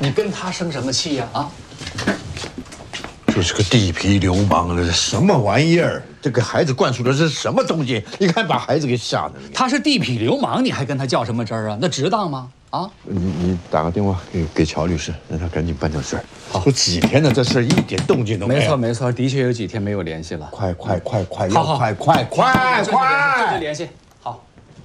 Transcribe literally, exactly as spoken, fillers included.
你跟他生什么气呀？啊？ 就是个地痞流氓，这是什么玩意儿？这给孩子灌输的是什么东西？你看把孩子给吓的。 他是地痞流氓，你还跟他较什么真儿啊？那值当吗？啊！ 你你打个电话给给乔律师，让他赶紧办这事儿。都几天了，这事儿一点动静都没有。 没错没错，的确有几天没有联系了。 快快快快， 好好快快快快！ 这就联系。